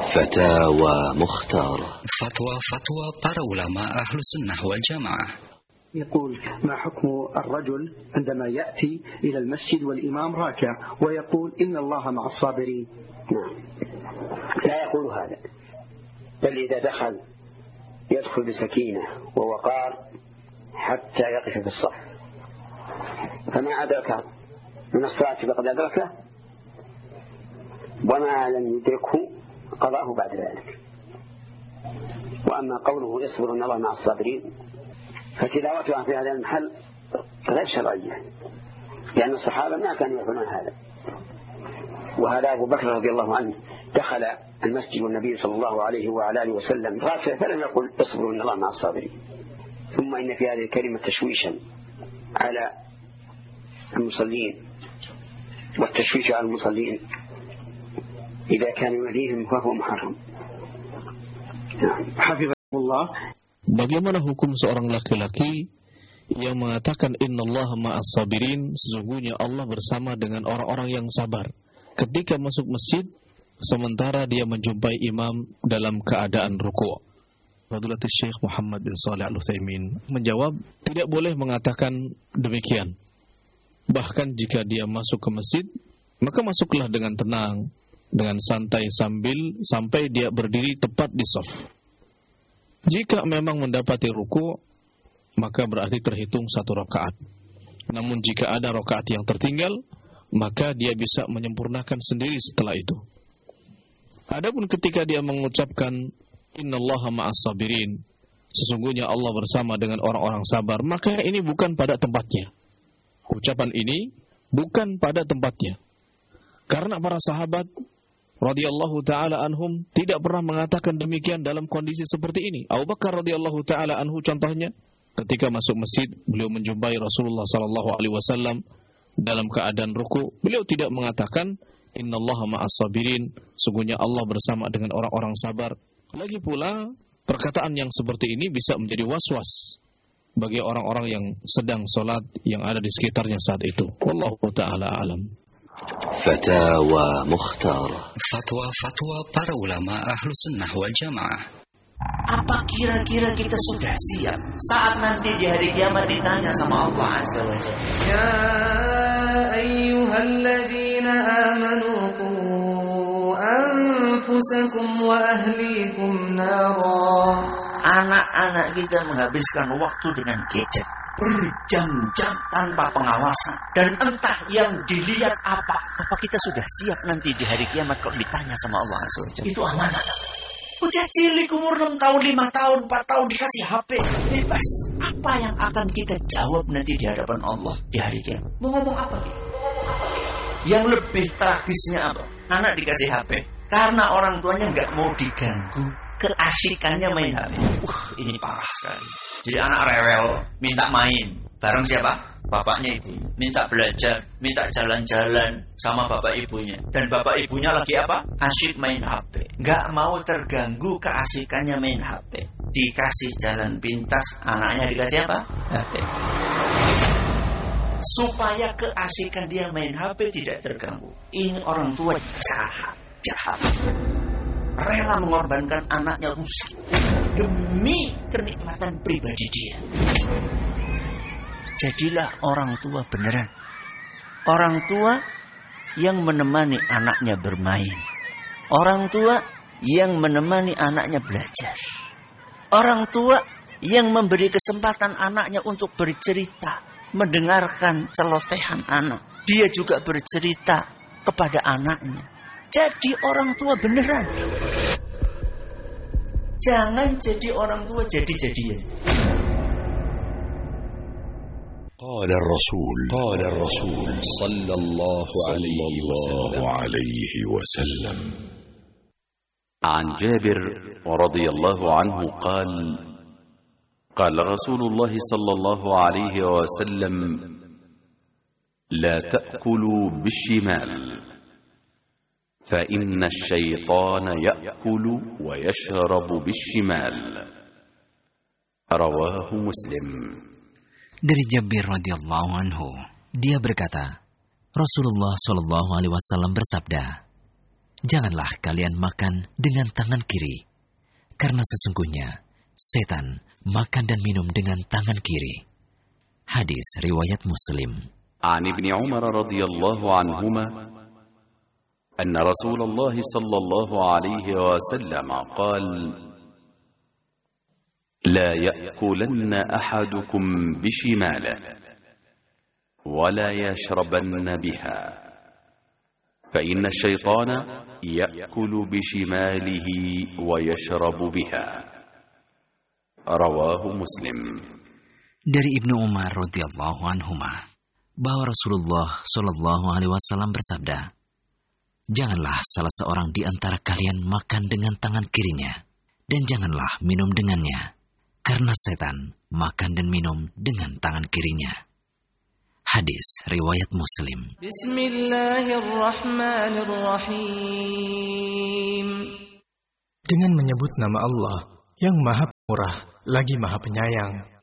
فتاوى مختارة. فتوى para ulama ahlu sunnah wal jamaah. يقول: ما حكم الرجل عندما يأتي إلى المسجد والإمام راكع ويقول إن الله مع الصابرين؟ نعم، لا يقول هذا، بل إذا دخل يدخل بسكينة ووقار حتى يقف في الصف، فما أدرك من الصلاة فقد أدركه، وما لم يدركه قضاه بعد ذلك. وأما قوله اصبر إن الله مع الصابرين فتلاوتها في هذا المحل غير شرعية، لأن الصحابة ما كانوا يفعلون هذا. وهذا أبو بكر رضي الله عنه دخل المسجد والنبي صلى الله عليه وعلى آله وسلم راكع فلم يقل اصبروا إن الله مع الصابرين. ثم إن في هذه الكلمة تشويشا على المصلين، والتشويش على المصلين إذا كان يؤذيهم فهو محرم. حفظه الله. Bagaimana hukum seorang laki-laki yang mengatakan innallaha ma'as sabirin, sesungguhnya Allah bersama dengan orang-orang yang sabar, ketika masuk masjid sementara dia menjumpai imam dalam keadaan ruku'? Fadilatul Syekh Muhammad bin Shalih Al-Utsaimin menjawab, tidak boleh mengatakan demikian. Bahkan jika dia masuk ke masjid, maka masuklah dengan tenang, dengan santai sampai dia berdiri tepat di shaf. Jika memang mendapati ruku', maka berarti terhitung 1 rakaat. Namun jika ada rakaat yang tertinggal, maka dia bisa menyempurnakan sendiri setelah itu. Adapun ketika dia mengucapkan innallaha ma'as sabirin, sesungguhnya Allah bersama dengan orang-orang sabar, maka ini bukan pada tempatnya. Ucapan ini bukan pada tempatnya. Karena para sahabat radhiyallahu taala anhum tidak pernah mengatakan demikian dalam kondisi seperti ini. Abu Bakar radhiyallahu taala anhu contohnya, ketika masuk masjid beliau menjumpai Rasulullah sallallahu alaihi wasallam dalam keadaan ruku', beliau tidak mengatakan innallaha ma'as sabirin, sungguhnya Allah bersama dengan orang-orang sabar. Lagi pula perkataan yang seperti ini bisa menjadi waswas bagi orang-orang yang sedang salat yang ada di sekitarnya saat itu. Wallahu taala alam. فتاوى مختارة. Fatwa para ulama ahlu sunnah wal jamaah. Apa kira-kira kita sudah siap saat nanti di hari kiamat ditanya sama Allah Azza wa Jalla? Ya ayyuhalladzina amanu qu anfusakum wa ahlikum nara. Anak-anak kita menghabiskan waktu dengan gadget berjam-jam tanpa pengawasan, dan entah yang dilihat apa kita sudah siap nanti di hari kiamat kalau ditanya sama Allah Azza wa Jalla? Itu amanah. Udah cilik umur 6 tahun, 5 tahun, 4 tahun dikasih HP bebas. Apa yang akan kita jawab nanti di hadapan Allah di hari kiamat? Mau ngomong apa nih? Yang lebih tragisnya apa? Anak dikasih HP karena orang tuanya nggak mau diganggu keasikannya main HP. Ini parah sekali. Jadi anak rewel, minta main bareng siapa? Bapaknya ibu. Minta belajar, minta jalan-jalan sama bapak ibunya. Dan bapak ibunya lagi apa? Asyik main HP. Nggak mau terganggu keasikannya main HP. Dikasih jalan pintas, anaknya dikasih apa? HP. Supaya keasikan dia main HP tidak terganggu. Ini orang tua jahat. Rela mengorbankan anaknya rusak demi kenikmatan pribadi dia. Jadilah orang tua beneran. Orang tua yang menemani anaknya bermain. Orang tua yang menemani anaknya belajar. Orang tua yang memberi kesempatan anaknya untuk bercerita, mendengarkan celotehan anak. Dia juga bercerita kepada anaknya. Jadi orang tua beneran. Jangan jadi orang tua jadi-jadian. قال الرسول صلى الله عليه وسلم عن جابر رضي الله عنه قال قال رسول الله صلى الله عليه وسلم لا تأكلوا بالشمال فإن الشيطان يأكل ويشرب بالشمال رواه مسلم. Dari Jabir radhiyallahu anhu, dia berkata, Rasulullah shallallahu alaihi wasallam bersabda, janganlah kalian makan dengan tangan kiri, karena sesungguhnya setan makan dan minum dengan tangan kiri. Hadis riwayat Muslim. عن ابن عمر رضي الله عنهما أن رسول الله صلى الله عليه وسلم قال: لا يأكلن أحدكم بشماله ولا يشربن بها، فإن الشيطان يأكل بشماله ويشرب بها. رواه مسلم. Dari Ibnu Umar radhiyallahu anhuma bahwa Rasulullah Shallallahu alaihi wasallam bersabda, janganlah salah seorang di antara kalian makan dengan tangan kirinya, dan janganlah minum dengannya, karena setan makan dan minum dengan tangan kirinya. Hadis riwayat Muslim. Bismillahirrahmanirrahim. Dengan menyebut nama Allah yang Maha Pemurah lagi Maha Penyayang.